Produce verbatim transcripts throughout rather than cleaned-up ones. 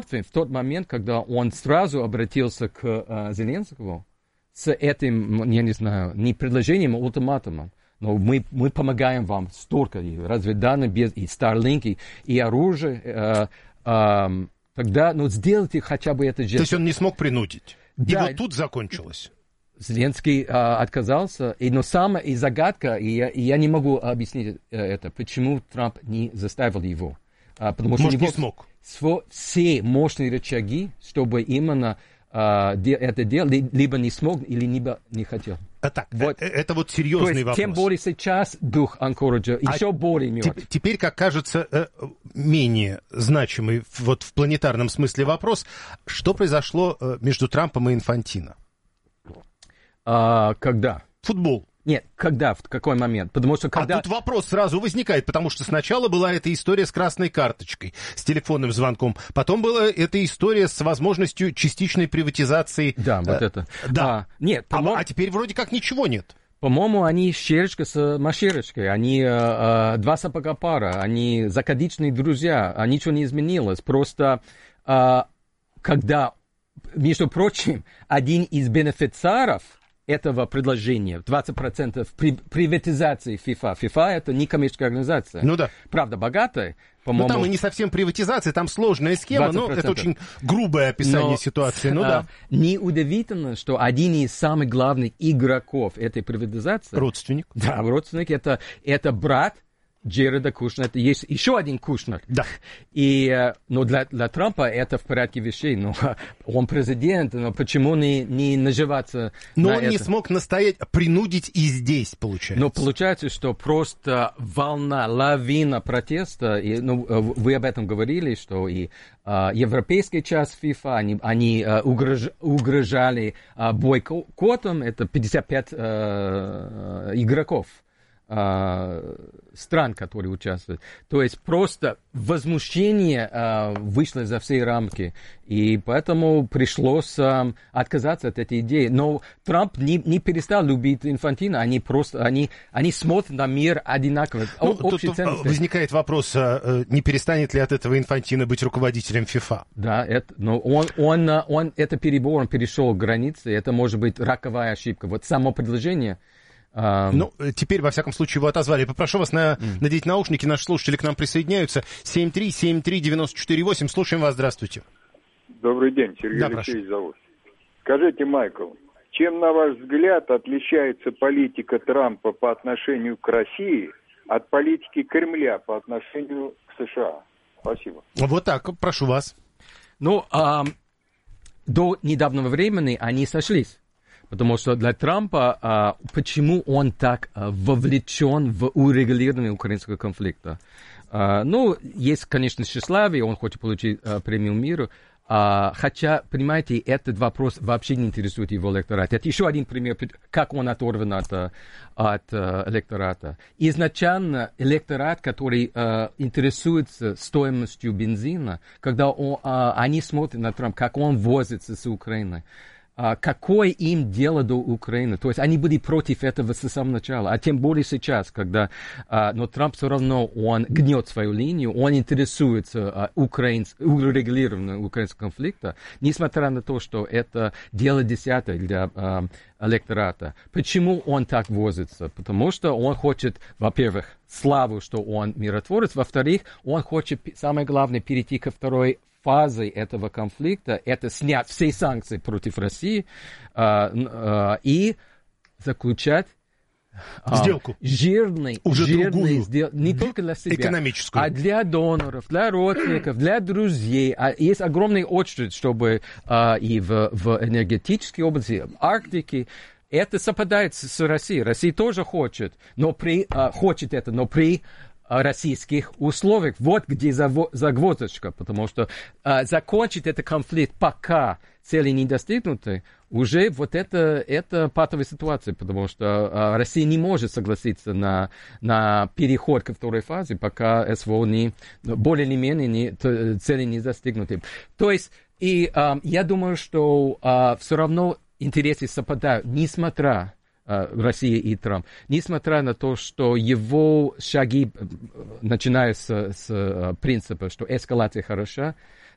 в тот момент, когда он сразу обратился к uh, Зеленскому с этим, я не знаю, не предложением, а ультиматумом. Но мы, мы помогаем вам столько, и разведданных, без, и Starlink, и, и оружие. Э, э, тогда, ну, сделайте хотя бы это. То есть он не смог принудить. Да. И вот тут закончилось. Зеленский э, отказался. И, но самая и загадка, и я, и я не могу объяснить э, это, почему Трамп не заставил его. Э, потому что Может, у него не смог. Сво, все мощные рычаги, чтобы именно Uh, де, это делал, либо не смог, или либо не хотел. А так, вот. это, это вот серьезный То есть, вопрос. Тем более сейчас дух Анкориджа а еще более мертв. Теперь, как кажется, менее значимый вот в планетарном смысле вопрос, что произошло между Трампом и Инфантино? Uh, когда? Футбол. Нет, когда, в какой момент? Потому что когда... А тут вопрос сразу возникает, потому что сначала была эта история с красной карточкой, с телефонным звонком, потом была эта история с возможностью частичной приватизации. Да, вот это. Да. А, нет, а, а теперь вроде как ничего нет. По-моему, они щерочка с машерочкой, они э, э, два сапога пара, они закадычные друзья, а ничего не изменилось. Просто, э, когда, между прочим, один из бенефициаров этого предложения, двадцать процентов при, приватизации ФИФА. ФИФА — это не коммерческая организация. Ну да. Правда, богатая, по-моему. Ну там и не совсем приватизация, там сложная схема, но это очень грубое описание но, ситуации. Ну, а, да. Неудивительно, что один из самых главных игроков этой приватизации... Родственник. Да, родственник. Это, это брат Джареда Кушнера. Это есть еще один Кушнер. Да. И, но для, для Трампа это в порядке вещей. Ну, он президент, но почему не, не наживаться но на он это? Не смог настоять, принудить и здесь, получается. Но получается, что просто волна, лавина протеста, и, ну, вы об этом говорили, что и uh, европейская часть ФИФА, они, они uh, угрож, угрожали uh, бойкотом, это пятьдесят пять uh, игроков. стран, которые участвуют. То есть просто возмущение э, вышло за все рамки, и поэтому пришлось э, отказаться от этой идеи. Но Трамп не, не перестал любить Инфантино, они просто, они, они смотрят на мир одинаково. Ну, тут возникает вопрос, не перестанет ли от этого Инфантино быть руководителем ФИФА? Да, это, но он, он, он, он, это перебор, он перешел границы, это может быть роковая ошибка. Вот само предложение. Um... Ну, теперь, во всяком случае, его отозвали. Попрошу вас на... mm. надеть наушники. Наши слушатели к нам присоединяются. семь три семь три девять четыре восемь. Слушаем вас. Здравствуйте. Добрый день. Сергей да, Алексеевич зовут. Скажите, Майкл, чем, на ваш взгляд, отличается политика Трампа по отношению к России от политики Кремля по отношению к США? Спасибо. Вот так. Прошу вас. Ну, а, до недавнего времени они сошлись. Потому что для Трампа, а, почему он так а, вовлечен в урегулирование украинского конфликта? А, ну, есть, конечно, тщеславие, он хочет получить а, премию мира, а, хотя, понимаете, этот вопрос вообще не интересует его электорат. Это еще один пример, как он оторван от, от электората. Изначально электорат, который а, интересуется стоимостью бензина, когда он, а, они смотрят на Трампа, как он возится с Украиной, Uh, какое им дело до Украины? То есть они были против этого с самого начала, а тем более сейчас, когда uh, но Трамп все равно, он гнет свою линию, он интересуется uh, украинс... урегулированием украинского конфликта, несмотря на то, что это дело десятое для uh, электората. Почему он так возится? Потому что он хочет, во-первых, славу, что он миротворец, во-вторых, он хочет, самое главное, перейти ко второй фазой этого конфликта, это снять все санкции против России э, э, и заключать э, сделку. Жирный, уже жирный другую, сдел... не только для себя, экономическую, а для доноров, для родственников, для друзей. А есть огромная очередь, чтобы э, и в, в энергетической области, в Арктике. Это совпадает с, с Россией. Россия тоже хочет, но при, э, хочет это, но при российских условиях. Вот где загвоздочка, потому что а, закончить этот конфликт, пока цели не достигнуты, уже вот это, это патовая ситуация, потому что а, Россия не может согласиться на, на переход ко второй фазе, пока СВО не, более или менее не, то, цели не достигнуты. То есть, и а, я думаю, что а, все равно интересы совпадают, несмотря Россия и Трамп, несмотря на то, что его шаги, начиная с, с принципа, что эскалация хороша,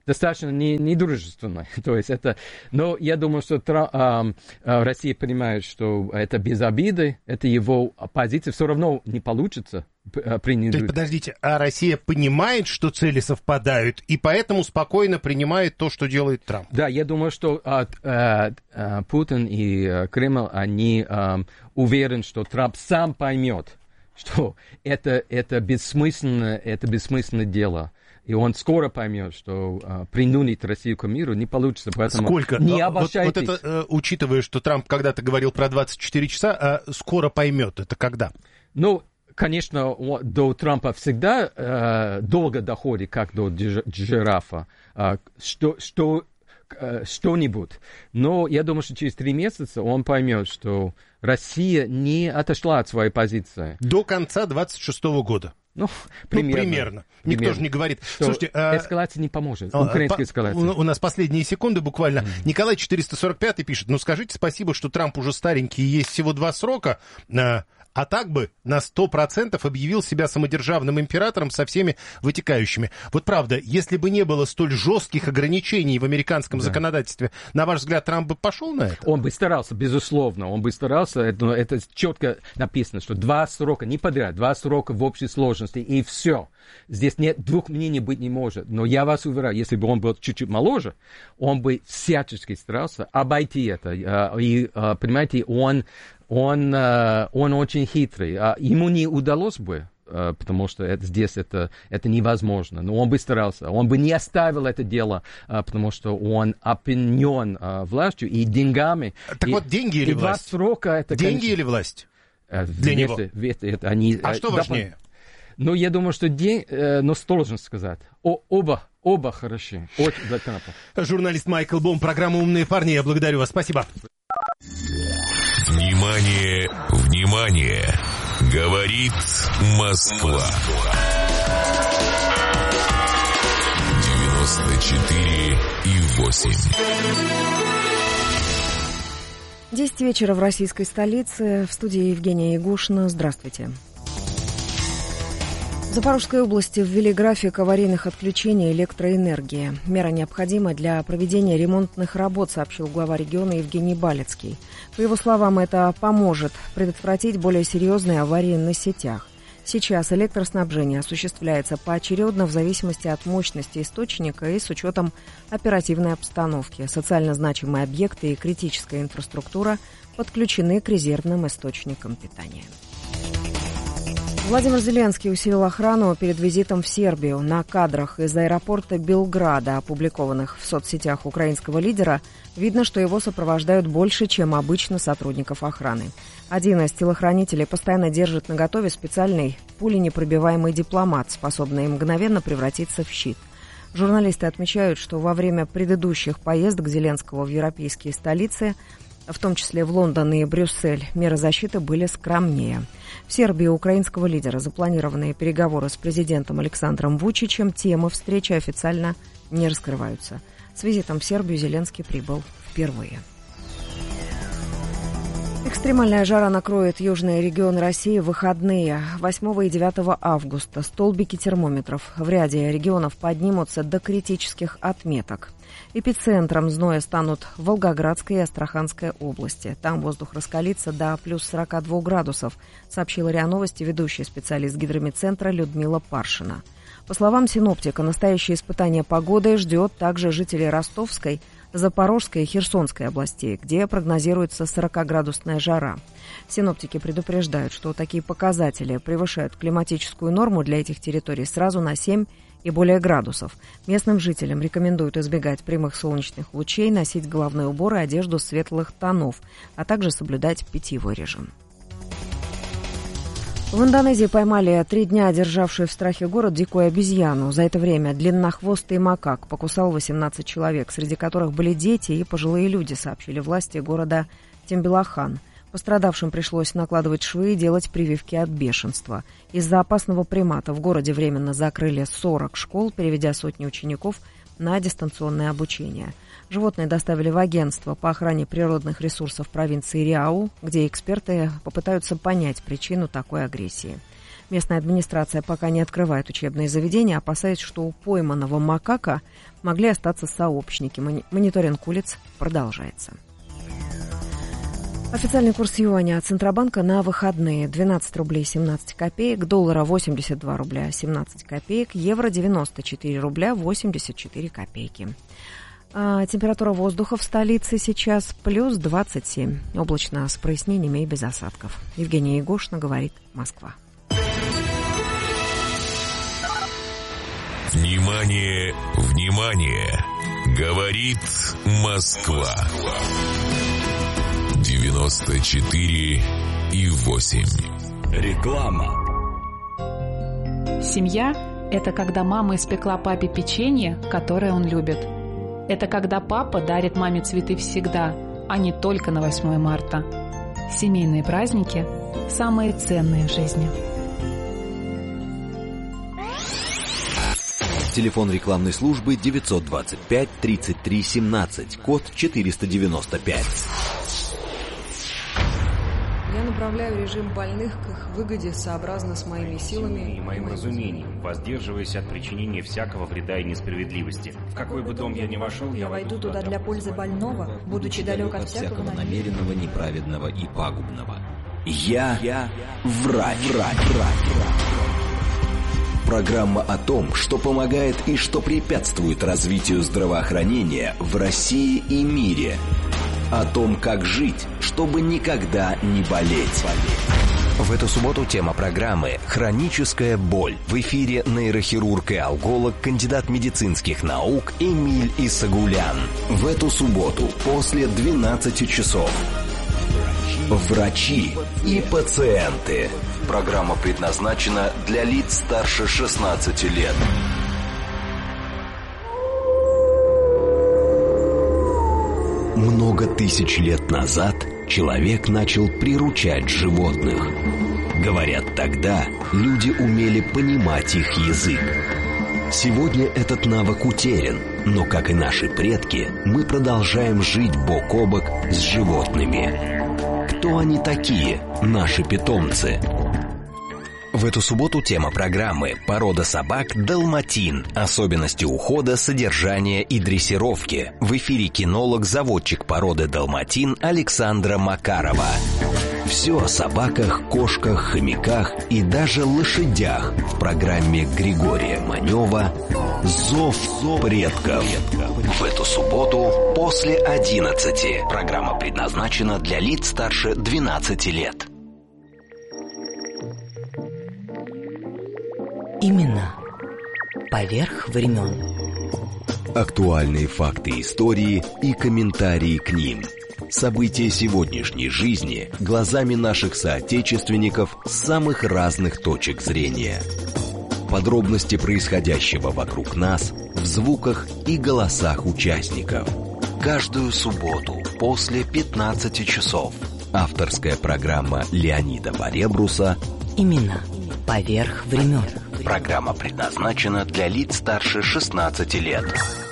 достаточно не, недружественной. То есть это, но я думаю, что Тра, а, а, Россия понимает, что это без обиды, это его позиция, все равно не получится. Принять. То есть, подождите, а Россия понимает, что цели совпадают, и поэтому спокойно принимает то, что делает Трамп? Да, я думаю, что а, а, а, Путин и а, Кремль, они а, уверены, что Трамп сам поймет, что это, это бессмысленно, это бессмысленное дело. И он скоро поймет, что а, принудить Россию к миру не получится. Поэтому сколько? Не обольщайтесь. Вот, вот это, учитывая, что Трамп когда-то говорил про двадцать четыре часа, а скоро поймет, это когда? Ну, конечно, до Трампа всегда э, долго доходит, как до жирафа, э, что, что, э, что-нибудь. Но я думаю, что через три месяца он поймет, что Россия не отошла от своей позиции. До конца двадцать шестого года. Ну, примерно. Ну, примерно. Никто примерно. же не говорит. Что Слушайте, эскалация не поможет. Украинская эскалация. У нас последние секунды буквально. Mm-hmm. Николай четыреста сорок пятый пишет, ну скажите спасибо, что Трамп уже старенький, и есть всего два срока. А так бы на сто процентов объявил себя самодержавным императором со всеми вытекающими. Вот правда, если бы не было столь жестких ограничений в американском да. законодательстве, на ваш взгляд, Трамп бы пошел на это? Он бы старался, безусловно, он бы старался. Это, это четко написано, что два срока, не подряд, два срока в общей сложности, и все. Здесь нет, двух мнений быть не может. Но я вас уверяю, если бы он был чуть-чуть моложе, он бы всячески старался обойти это. И, понимаете, он... Он, он очень хитрый. Ему не удалось бы, потому что это, здесь это, это невозможно. Но он бы старался. Он бы не оставил это дело, потому что он опьянен властью и деньгами. Так и, вот, деньги или власть? Срока, это, деньги конечно, или власть? Для вместе, него. Вместе, это, они, а что важнее? Ну, я думаю, что день, но сложно сказать. О, оба, оба хороши. Очень для Трампа. Журналист Майкл Бом, программа «Умные парни». Я благодарю вас. Спасибо. Внимание, внимание! Говорит Москва. девяносто четыре и восемь. Десять вечера в российской столице. В студии Евгения Ягушина. Здравствуйте. В Запорожской области ввели график аварийных отключений электроэнергии. Мера необходима для проведения ремонтных работ, сообщил глава региона Евгений Балецкий. По его словам, это поможет предотвратить более серьезные аварии на сетях. Сейчас электроснабжение осуществляется поочередно в зависимости от мощности источника и с учетом оперативной обстановки. Социально значимые объекты и критическая инфраструктура подключены к резервным источникам питания. Владимир Зеленский усилил охрану перед визитом в Сербию. На кадрах из аэропорта Белграда, опубликованных в соцсетях украинского лидера, видно, что его сопровождают больше, чем обычно сотрудников охраны. Один из телохранителей постоянно держит наготове специальный пуленепробиваемый дипломат, способный мгновенно превратиться в щит. Журналисты отмечают, что во время предыдущих поездок Зеленского в европейские столицы, в том числе в Лондон и Брюссель, меры защиты были скромнее. В Сербии у украинского лидера запланированные переговоры с президентом Александром Вучичем. Темы встречи официально не раскрываются. С визитом в Сербию Зеленский прибыл впервые. Экстремальная жара накроет южные регионы России в выходные. восьмого и девятого августа столбики термометров в ряде регионов поднимутся до критических отметок. Эпицентром зноя станут Волгоградская и Астраханская области. Там воздух раскалится до плюс сорока двух градусов, сообщила РИА Новости ведущий специалист гидрометцентра Людмила Паршина. По словам синоптика, настоящее испытание погоды ждет также жителей Ростовской, Запорожской и Херсонской областей, где прогнозируется сорокаградусная жара. Синоптики предупреждают, что такие показатели превышают климатическую норму для этих территорий сразу на семь и более градусов. Местным жителям рекомендуют избегать прямых солнечных лучей, носить головной убор и одежду светлых тонов, а также соблюдать питьевой режим. В Индонезии поймали три дня державшую в страхе город дикую обезьяну. За это время длиннохвостый макак покусал восемнадцать человек, среди которых были дети и пожилые люди, сообщили власти города Тембелахан. Пострадавшим пришлось накладывать швы и делать прививки от бешенства. Из-за опасного примата в городе временно закрыли сорок школ, переведя сотни учеников на дистанционное обучение. Животные доставили в агентство по охране природных ресурсов провинции Риау, где эксперты попытаются понять причину такой агрессии. Местная администрация пока не открывает учебные заведения, опасаясь, что у пойманного макака могли остаться сообщники. Мониторинг улиц продолжается. Официальный курс юаня от Центробанка на выходные: двенадцать рублей семнадцать копеек, доллара восемьдесят два рубля семнадцать копеек, евро девяносто четыре рубля восемьдесят четыре копейки. А температура воздуха в столице сейчас плюс двадцать семь. Облачно, с прояснениями и без осадков. Евгения Егошина, говорит Москва. Внимание, внимание! Говорит Москва. девяносто четыре и восемь. Реклама. Семья – это когда мама испекла папе печенье, которое он любит. Это когда папа дарит маме цветы всегда, а не только на восьмое марта. Семейные праздники – самые ценные в жизни. Телефон рекламной службы девятьсот двадцать пять тридцать три семнадцать, код четыреста девяносто пять. Я направляю режим больных к их выгоде сообразно с моими силами и моим разумением, воздерживаясь от причинения всякого вреда и несправедливости. В какой бы дом я ни вошел, я войду туда для пользы больного, будучи далек от всякого намеренного, неправедного и пагубного. Я, я врач, врач, врач. Программа о том, что помогает и что препятствует развитию здравоохранения в России и мире. О том, как жить, чтобы никогда не болеть. В эту субботу тема программы «Хроническая боль». В эфире нейрохирург и алголог, кандидат медицинских наук Эмиль Исагулян. В эту субботу после двенадцати часов. Врачи и пациенты. Программа предназначена для лиц старше шестнадцати лет. Много тысяч лет назад человек начал приручать животных. Говорят, тогда люди умели понимать их язык. Сегодня этот навык утерян, но, как и наши предки, мы продолжаем жить бок о бок с животными. Кто они такие, наши питомцы? В эту субботу тема программы «Порода собак Далматин. Особенности ухода, содержания и дрессировки». В эфире кинолог, заводчик породы Далматин Александра Макарова. Все о собаках, кошках, хомяках и даже лошадях в программе Григория Манева «Зов предков». В эту субботу после одиннадцати. Программа предназначена для лиц старше двенадцати лет. Именно поверх времен. Актуальные факты истории и комментарии к ним. События сегодняшней жизни глазами наших соотечественников с самых разных точек зрения. Подробности происходящего вокруг нас в звуках и голосах участников. Каждую субботу после пятнадцати часов. Авторская программа Леонида Баребруса «Именно поверх времен». Программа предназначена для лиц старше шестнадцати лет.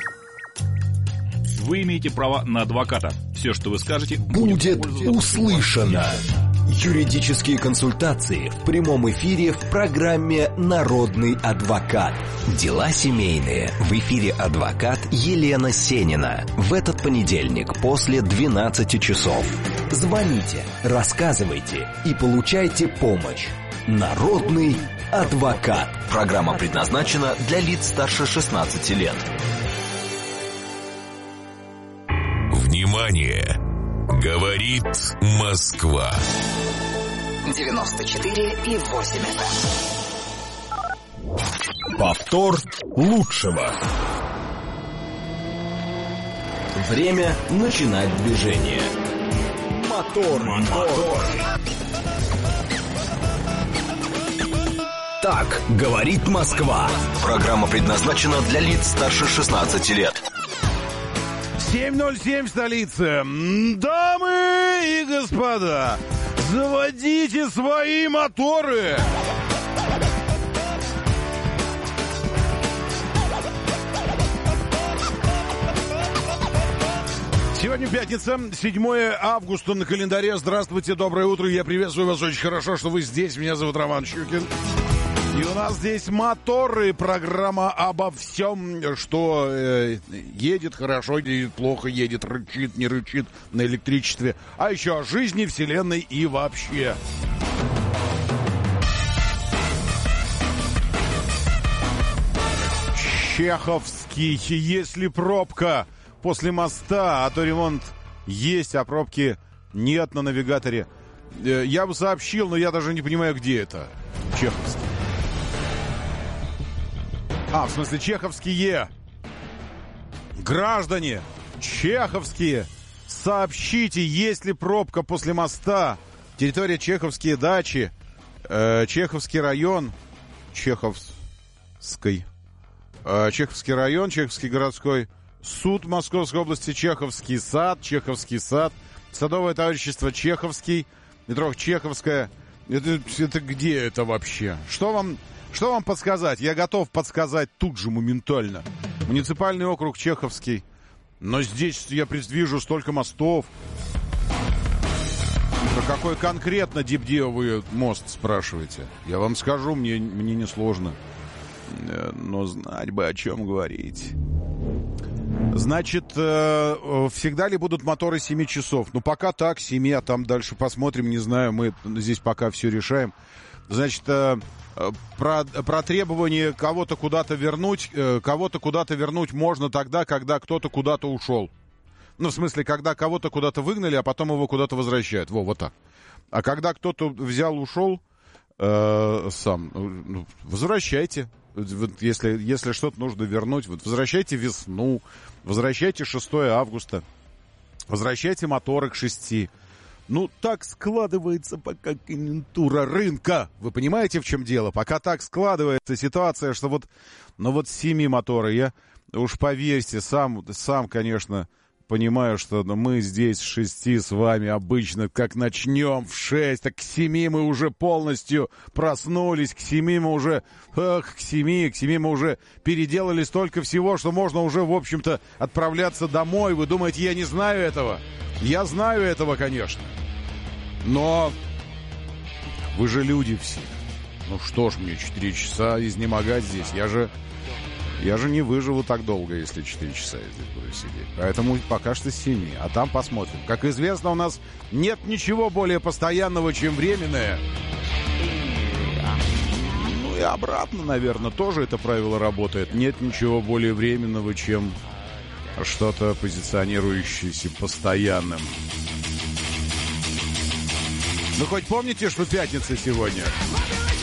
Вы имеете право на адвоката. Все, что вы скажете, будет услышано. Юридические консультации в прямом эфире в программе «Народный адвокат». Дела семейные. В эфире адвокат Елена Сенина. В этот понедельник после двенадцати часов. Звоните, рассказывайте и получайте помощь. Народный адвокат. Программа предназначена для лиц старше шестнадцати лет. Внимание! Говорит Москва. девяносто четыре и восемь эф эм. Повтор лучшего. Время начинать движение. Мотор, мотор. Так говорит Москва. Программа предназначена для лиц старше шестнадцати лет. семь ноль семь в столице. Дамы и господа, заводите свои моторы. Сегодня пятница, седьмое августа на календаре. Здравствуйте, доброе утро. Я приветствую вас очень хорошо, что вы здесь. Меня зовут Роман Щукин. И у нас здесь моторы, программа обо всем, что э, едет хорошо, едет плохо, едет, рычит, не рычит на электричестве, а еще о жизни, вселенной и вообще. Чеховский, если пробка после моста, а то ремонт есть, а пробки нет на навигаторе. Э, я бы сообщил, но я даже не понимаю, где это. Чеховский. А, в смысле, чеховские граждане, чеховские, сообщите, есть ли пробка после моста. Территория Чеховские дачи, э, Чеховский район, Чеховской, э, Чеховский район, Чеховский городской суд Московской области, Чеховский сад, Чеховский сад, Садовое товарищество Чеховский, метро Чеховская. Это, это где это вообще? Что вам... Что вам подсказать? Я готов подсказать тут же, моментально. Муниципальный округ Чеховский. Но здесь я предвижу столько мостов. Про какой конкретно Дибдео вы мост спрашиваете? Я вам скажу, мне, мне несложно. Но знать бы, о чем говорить. Значит, всегда ли будут моторы семи часов? Ну, пока так, семи, а там дальше посмотрим, не знаю. Мы здесь пока все решаем. Значит... Про, про требование кого-то куда-то вернуть, э, кого-то куда-то вернуть можно тогда, когда кто-то куда-то ушел. Ну, в смысле, когда кого-то куда-то выгнали, а потом его куда-то возвращают. Во, вот так. А когда кто-то взял, ушел э, сам, ну, возвращайте. Вот, если, если что-то нужно вернуть, вот, возвращайте весну, возвращайте шестое августа, возвращайте моторы к шести. Ну, так складывается пока конъюнктура рынка. Вы понимаете, в чем дело? Пока так складывается ситуация, что вот, ну вот семи моторы, я уж поверьте, сам, сам, конечно, понимаю, что ну, мы здесь с шести с вами обычно, как начнем в шесть, так к семи мы уже полностью проснулись, к семи мы уже, эх, к семи, к семи мы уже переделали столько всего, что можно уже, в общем-то, отправляться домой. Вы думаете, я не знаю этого? Я знаю этого, конечно. Но вы же люди все. Ну что ж мне четыре часа изнемогать здесь? Я же, я же не выживу так долго, если четыре часа я здесь буду сидеть. Поэтому пока что семи, а там посмотрим. Как известно, у нас нет ничего более постоянного, чем временное. Ну и обратно, наверное, тоже это правило работает. Нет ничего более временного, чем что-то позиционирующееся постоянным. Вы хоть помните, что пятница сегодня?